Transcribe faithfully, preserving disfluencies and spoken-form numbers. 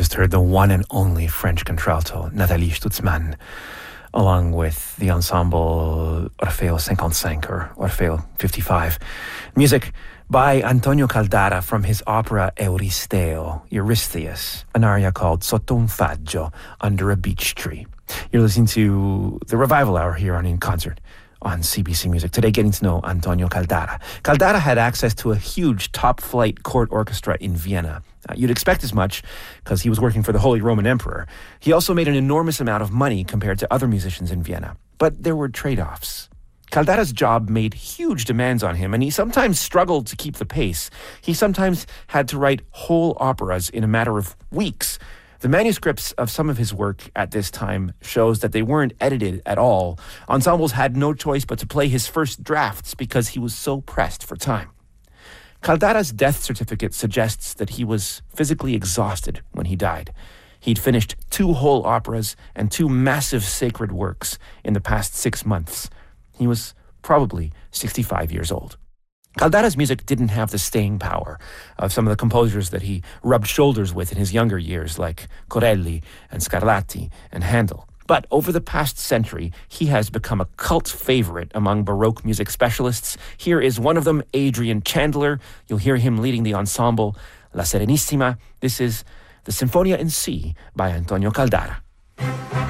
just heard the one and only French contralto, Nathalie Stutzmann, along with the ensemble Orfeo fifty-five or Orfeo fifty-five. Music by Antonio Caldara from his opera Euristeo, Eurystheus, an aria called Sotto un faggio, Under a Beech Tree. You're listening to the Revival Hour here on In Concert on C B C Music. Today, getting to know Antonio Caldara. Caldara had access to a huge top-flight court orchestra in Vienna. Uh, you'd expect as much because he was working for the Holy Roman Emperor. He also made an enormous amount of money compared to other musicians in Vienna. But there were trade-offs. Caldara's job made huge demands on him, and he sometimes struggled to keep the pace. He sometimes had to write whole operas in a matter of weeks. The manuscripts of some of his work at this time shows that they weren't edited at all. Ensembles had no choice but to play his first drafts because he was so pressed for time. Caldara's death certificate suggests that he was physically exhausted when he died. He'd finished two whole operas and two massive sacred works in the past six months. He was probably sixty-five years old. Caldara's music didn't have the staying power of some of the composers that he rubbed shoulders with in his younger years, like Corelli and Scarlatti and Handel. But over the past century, he has become a cult favorite among Baroque music specialists. Here is one of them, Adrian Chandler. You'll hear him leading the ensemble La Serenissima. This is the Sinfonia in C by Antonio Caldara.